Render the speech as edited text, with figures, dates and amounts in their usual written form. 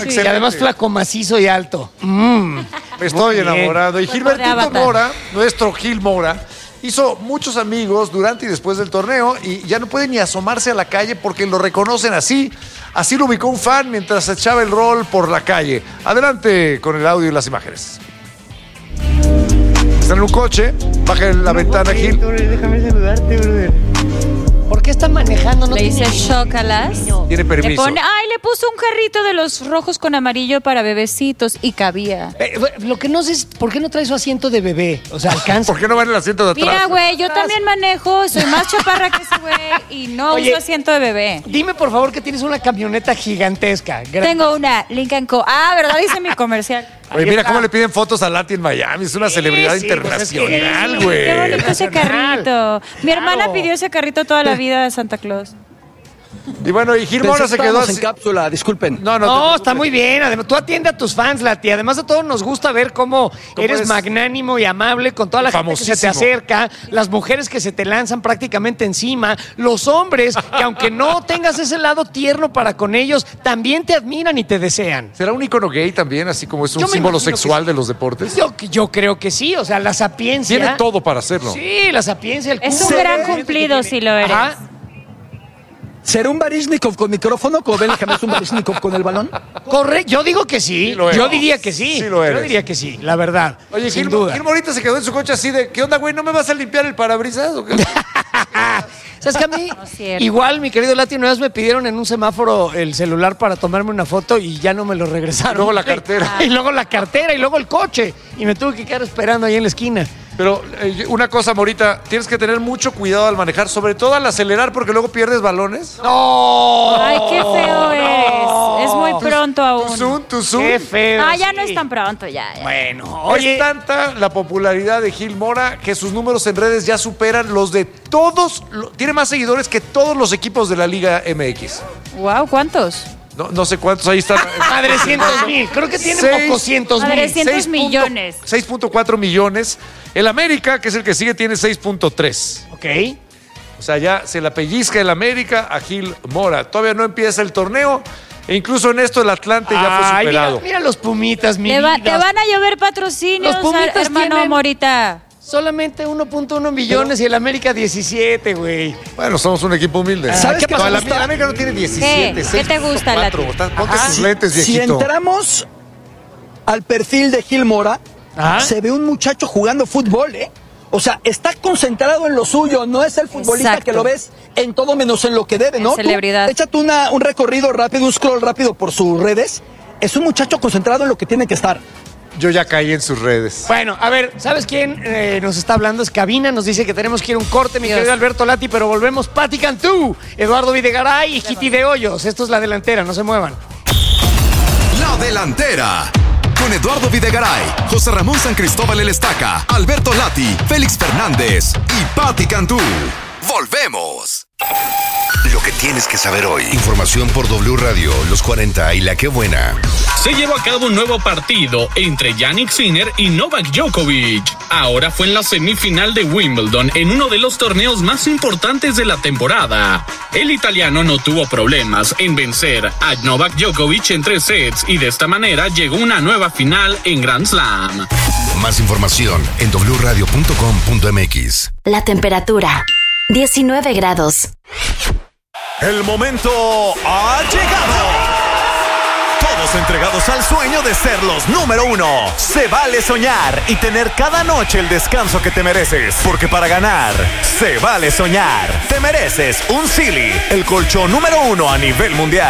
Sí, y además flaco, macizo y alto. Estoy enamorado. Y Gilbertito Mora, nuestro Gil Mora, hizo muchos amigos durante y después del torneo y ya no puede ni asomarse a la calle porque lo reconocen así. Así lo ubicó un fan mientras echaba el rol por la calle. Adelante con el audio y las imágenes. Está en un coche, baja la ventana, Gil. Déjame saludarte, brother. ¿Por qué está manejando? No le tiene dice chócalas. Tiene permiso. Le puso un carrito de los rojos con amarillo para bebecitos y cabía. Lo que no sé es por qué no trae su asiento de bebé. O sea, alcanza. ¿Por qué no va en el asiento de atrás? Mira, güey, yo también manejo, soy más chaparra que ese güey y no uso asiento de bebé. Dime, por favor, que tienes una camioneta gigantesca. Tengo una Lincoln Co. ¿Verdad? Dice mi comercial. Oye, mira cómo le piden fotos a Lati en Miami. Es una celebridad internacional, pues güey. Qué bonito ese carrito. Mi hermana pidió ese carrito toda la vida de Santa Claus. Y bueno, y Gil Mora se quedó así. En cápsula, disculpen. No, está muy bien. Además, tú atiende a tus fans, Lati. Además de todo, nos gusta ver cómo eres magnánimo y amable con toda la gente que se te acerca, las mujeres que se te lanzan prácticamente encima, los hombres que aunque no tengas ese lado tierno para con ellos, también te admiran y te desean. ¿Será un ícono gay también, así como es un símbolo sexual de los deportes? Yo creo que sí. O sea, la sapiencia. Tiene todo para hacerlo. Sí, la sapiencia, el Es un gran cumplido si lo eres. Ajá. ¿Será un Baryshnikov con micrófono como Bellingham es un Baryshnikov con el balón? Correcto, yo digo que sí. Yo diría que sí. Sí lo eres. Yo diría que sí, la verdad. Oye, sin Gil duda. ahorita se quedó en su coche así de, ¿qué onda, güey? ¿No me vas a limpiar el parabrisas o qué? ¿Sabes que a mí? Igual, mi querido Lati, una vez me pidieron en un semáforo el celular para tomarme una foto y ya no me lo regresaron. Luego la cartera. Y luego la cartera y luego el coche. Y me tuve que quedar esperando ahí en la esquina. Pero una cosa, Morita, tienes que tener mucho cuidado al manejar, sobre todo al acelerar porque luego pierdes balones. ¡No! Ay, qué feo eres. Es muy pronto aún. Too soon. ¡Qué feo! Ya no es tan pronto, ya. Bueno, Oye, es tanta la popularidad de Gil Mora que sus números en redes ya superan los de todos. Tiene más seguidores que todos los equipos de la Liga MX. Wow, ¿cuántos? No sé cuántos, ahí están. Padre, 100,000. Creo que tiene pocos 100,000. Padre, 600 millones. 6.4 millones. El América, que es el que sigue, tiene 6.3. Ok. O sea, ya se la pellizca el América a Gil Mora. Todavía no empieza el torneo. E incluso en esto el Atlante ya fue superado. Mira los Pumitas, mi Te vida. van a llover patrocinios, Los Pumitas hermano tienen Morita. solamente 1.1 millones y el América 17, güey. Bueno, somos un equipo humilde. ¿Sabes qué No, me el gusta? América no tiene 17. ¿Qué te gusta, 4. Lati? Ponte tus lentes, Si viejito. entramos al perfil de Gil Mora, se ve un muchacho jugando fútbol, ¿eh? O sea, está concentrado en lo suyo, no es el futbolista Exacto. que lo ves en todo menos en lo que debe, ¿no? En celebridad. Tú échate un recorrido rápido, un scroll rápido por sus redes. Es un muchacho concentrado en lo que tiene que estar. Yo ya caí en sus redes. Bueno, a ver, ¿sabes quién nos está hablando? Es Cabina, nos dice que tenemos que ir a un corte, mi Dios. querido Alberto Lati, pero volvemos. Pati Cantú, Eduardo Videgaray y Kitty de Hoyos. Esto es La Delantera, no se muevan. La Delantera. Con Eduardo Videgaray, José Ramón San Cristóbal El Estaca, Alberto Lati, Félix Fernández y Pati Cantú. ¡Volvemos! Lo que tienes que saber hoy. Información por W Radio, Los 40 y La Qué Buena. Se llevó a cabo un nuevo partido entre Jannik Sinner y Novak Djokovic. Ahora fue en la semifinal de Wimbledon, en uno de los torneos más importantes de la temporada. El italiano no tuvo problemas en vencer a Novak Djokovic en 3 sets y de esta manera llegó a una nueva final en Grand Slam. Más información en wradio.com.mx. La temperatura, 19 grados. El momento ha llegado. Todos entregados al sueño de ser los número 1. Se vale soñar y tener cada noche el descanso que te mereces. Porque para ganar, se vale soñar. Te mereces un Silly, el colchón número 1 a nivel mundial.